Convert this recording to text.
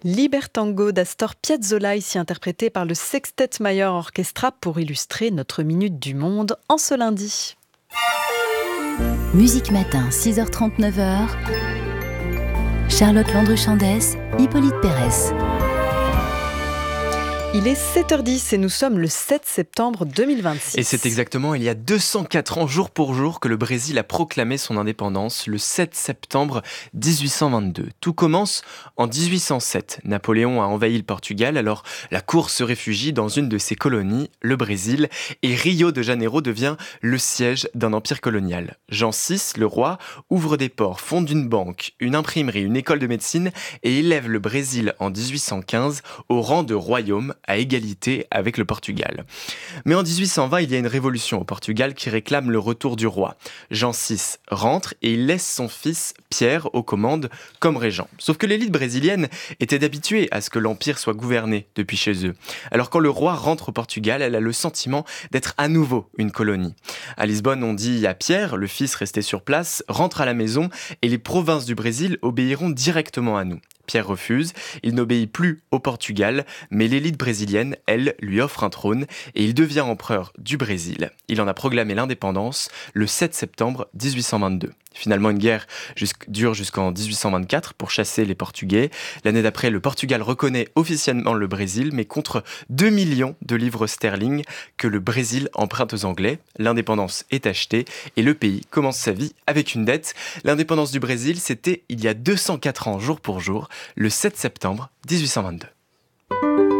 Libertango d'Astor Piazzolla, ici interprété par le Sextet Major Orchestra pour illustrer notre Minute du Monde en ce lundi. Musique Matin, 6h30, 9h. Charlotte Landru-Chandès, Hippolyte Pérez. Il est 7h10 et nous sommes le 7 septembre 2026. Et c'est exactement il y a 204 ans, jour pour jour, que le Brésil a proclamé son indépendance, le 7 septembre 1822. Tout commence en 1807. Napoléon a envahi le Portugal, alors la cour se réfugie dans une de ses colonies, le Brésil, et Rio de Janeiro devient le siège d'un empire colonial. Jean VI, le roi, ouvre des ports, fonde une banque, une imprimerie, une école de médecine et élève le Brésil en 1815 au rang de royaume, à égalité avec le Portugal. Mais en 1820, il y a une révolution au Portugal qui réclame le retour du roi. Jean VI rentre et il laisse son fils Pierre aux commandes comme régent. Sauf que l'élite brésilienne était d'habituée à ce que l'empire soit gouverné depuis chez eux. Alors quand le roi rentre au Portugal, elle a le sentiment d'être à nouveau une colonie. À Lisbonne, on dit à Pierre, le fils resté sur place, rentre à la maison et les provinces du Brésil obéiront directement à nous. Pierre refuse, il n'obéit plus au Portugal, mais l'élite brésilienne, elle, lui offre un trône et il devient empereur du Brésil. Il en a proclamé l'indépendance le 7 septembre 1822. Finalement, une guerre dure jusqu'en 1824 pour chasser les Portugais. L'année d'après, le Portugal reconnaît officiellement le Brésil, mais contre 2 millions de livres sterling que le Brésil emprunte aux Anglais. L'indépendance est achetée et le pays commence sa vie avec une dette. L'indépendance du Brésil, c'était il y a 204 ans, jour pour jour, le 7 septembre 1822.